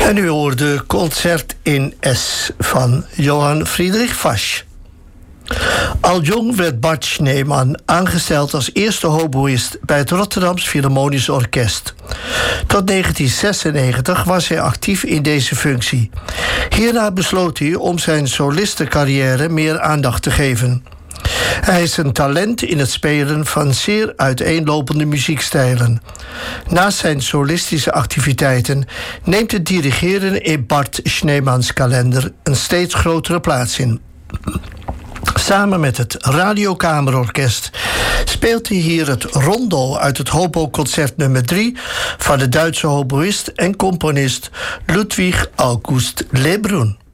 En u hoorde Concert in S van Johann Friedrich Fasch. Al jong werd Bart Schneemann aangesteld als eerste hoboïst bij het Rotterdams Philharmonisch Orkest. Tot 1996 was hij actief in deze functie. Hierna besloot hij om zijn solistencarrière meer aandacht te geven. Hij is een talent in het spelen van zeer uiteenlopende muziekstijlen. Naast zijn solistische activiteiten neemt het dirigeren in Bart Schneemanns kalender een steeds grotere plaats in. Samen met het Radiokamerorkest speelt hij hier het rondo uit het Hobo-concert nummer 3... van de Duitse hoboïst en componist Ludwig August Lebrun.